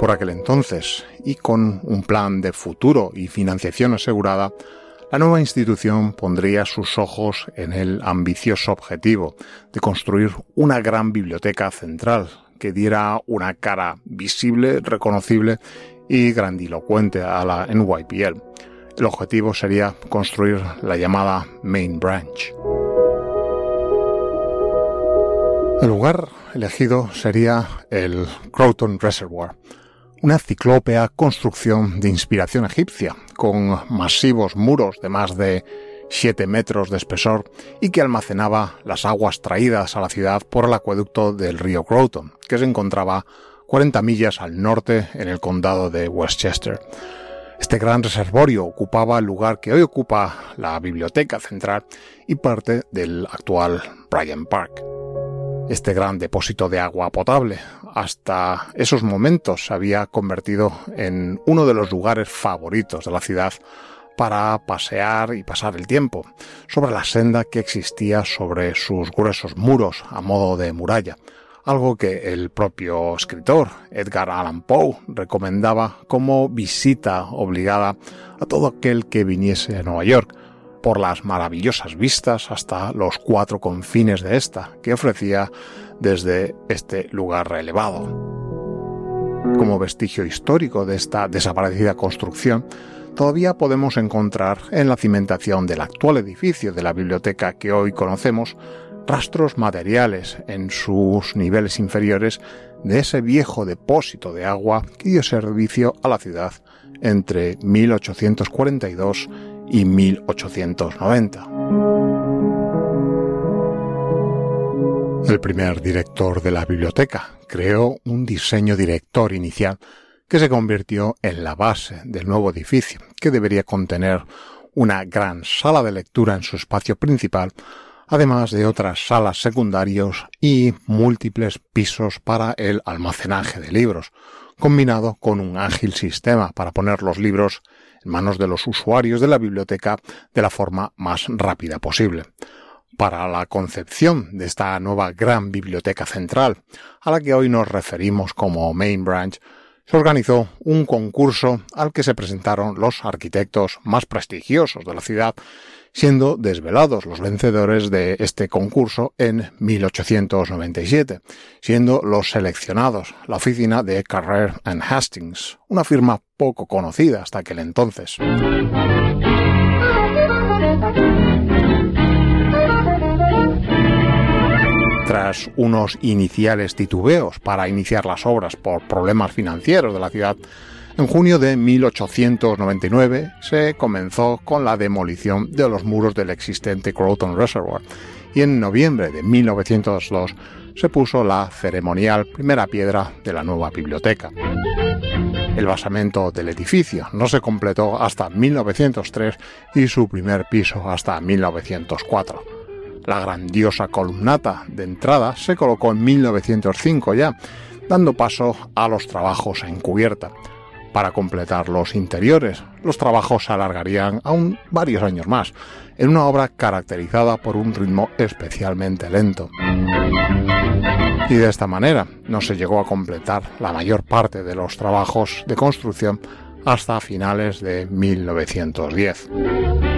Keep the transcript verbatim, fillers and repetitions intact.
por aquel entonces, y con un plan de futuro y financiación asegurada, la nueva institución pondría sus ojos en el ambicioso objetivo de construir una gran biblioteca central que diera una cara visible, reconocible y grandilocuente a la N Y P L. El objetivo sería construir la llamada Main Branch. El lugar elegido sería el Croton Reservoir, una ciclópea construcción de inspiración egipcia, con masivos muros de más de siete metros de espesor y que almacenaba las aguas traídas a la ciudad por el acueducto del río Croton, que se encontraba cuarenta millas al norte en el condado de Westchester. Este gran reservorio ocupaba el lugar que hoy ocupa la biblioteca central y parte del actual Bryant Park. Este gran depósito de agua potable hasta esos momentos se había convertido en uno de los lugares favoritos de la ciudad para pasear y pasar el tiempo, sobre la senda que existía sobre sus gruesos muros a modo de muralla, algo que el propio escritor Edgar Allan Poe recomendaba como visita obligada a todo aquel que viniese a Nueva York, por las maravillosas vistas hasta los cuatro confines de esta que ofrecía desde este lugar elevado. Como vestigio histórico de esta desaparecida construcción, todavía podemos encontrar en la cimentación del actual edificio de la biblioteca que hoy conocemos rastros materiales en sus niveles inferiores de ese viejo depósito de agua que dio servicio a la ciudad entre mil ochocientos cuarenta y dos y mil ochocientos noventa. El primer director de la biblioteca creó un diseño director inicial que se convirtió en la base del nuevo edificio, que debería contener una gran sala de lectura en su espacio principal, además de otras salas secundarias y múltiples pisos para el almacenaje de libros, combinado con un ágil sistema para poner los libros en manos de los usuarios de la biblioteca de la forma más rápida posible. Para la concepción de esta nueva gran biblioteca central, a la que hoy nos referimos como Main Branch, se organizó un concurso al que se presentaron los arquitectos más prestigiosos de la ciudad, siendo desvelados los vencedores de este concurso en mil ochocientos noventa y siete, siendo los seleccionados la oficina de Carrere and Hastings, una firma poco conocida hasta aquel entonces. Tras unos iniciales titubeos para iniciar las obras por problemas financieros de la ciudad, en junio de mil ochocientos noventa y nueve se comenzó con la demolición de los muros del existente Croton Reservoir y en noviembre de mil novecientos dos se puso la ceremonial primera piedra de la nueva biblioteca. El basamento del edificio no se completó hasta mil novecientos tres y su primer piso hasta mil novecientos cuatro. La grandiosa columnata de entrada se colocó en mil novecientos cinco ya, dando paso a los trabajos en cubierta. Para completar los interiores, los trabajos se alargarían aún varios años más, en una obra caracterizada por un ritmo especialmente lento. Y de esta manera no se llegó a completar la mayor parte de los trabajos de construcción hasta finales de mil novecientos diez.